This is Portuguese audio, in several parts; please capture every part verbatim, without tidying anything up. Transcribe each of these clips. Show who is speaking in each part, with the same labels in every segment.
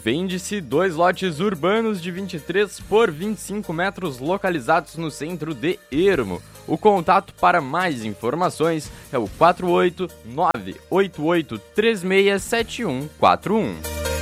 Speaker 1: Vende-se dois lotes urbanos de vinte e três por vinte e cinco metros localizados no centro de Ermo. O contato para mais informações é o quatro oito nove oito oito três seis sete um quatro um.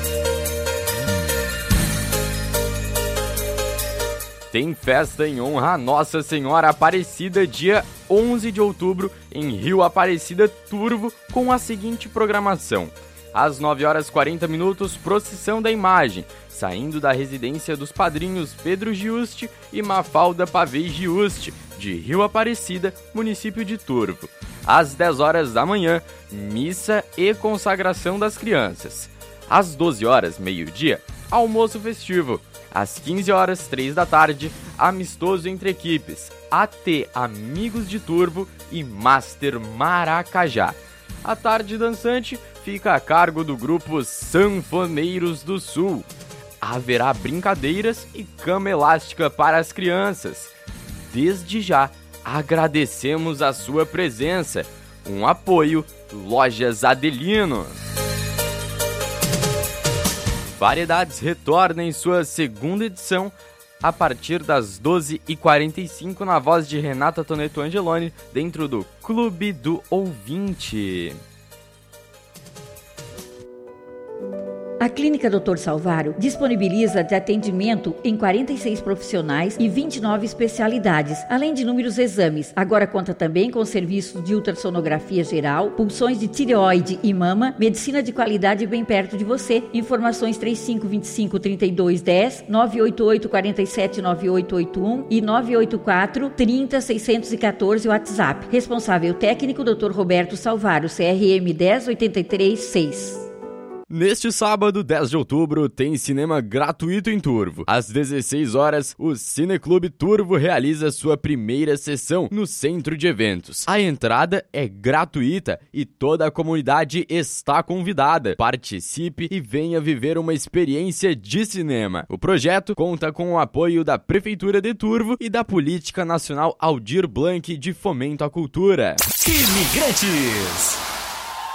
Speaker 1: Tem festa em honra a Nossa Senhora Aparecida dia onze de outubro em Rio Aparecida Turvo com a seguinte programação. Às nove horas e quarenta minutos, procissão da imagem, saindo da residência dos padrinhos Pedro Giusti e Mafalda Pavei Giusti, de Rio Aparecida, município de Turvo. Às dez horas da manhã, missa e consagração das crianças. Às doze horas, meio-dia, almoço festivo. Às quinze horas, três da tarde, amistoso entre equipes A T Amigos de Turvo e Master Maracajá. A tarde dançante fica a cargo do grupo Sanfoneiros do Sul. Haverá brincadeiras e cama elástica para as crianças. Desde já, agradecemos a sua presença. Um apoio, Lojas Adelino. Variedades retorna em sua segunda edição a partir das doze e quarenta e cinco na voz de Renata Toneto Angeloni dentro do Clube do Ouvinte.
Speaker 2: A Clínica doutor Salvário disponibiliza de atendimento em quarenta e seis profissionais e vinte e nove especialidades, além de inúmeros exames. Agora conta também com serviços de ultrassonografia geral, punções de tireoide e mama, medicina de qualidade bem perto de você. Informações trinta e cinco, vinte e cinco, trinta e dois, dez, nove oito oito, quatro sete, nove oito oito um e nove oito quatro, trinta, seiscentos e quatorze WhatsApp. Responsável técnico doutor Roberto Salvário, C R M dez oitenta e três seis.
Speaker 1: Neste sábado, dez de outubro, tem cinema gratuito em Turvo. Às dezesseis horas, o Cineclube Turvo realiza sua primeira sessão no centro de eventos. A entrada é gratuita e toda a comunidade está convidada. Participe e venha viver uma experiência de cinema. O projeto conta com o apoio da Prefeitura de Turvo e da Política Nacional Aldir Blanc de Fomento à Cultura.
Speaker 3: Imigrantes.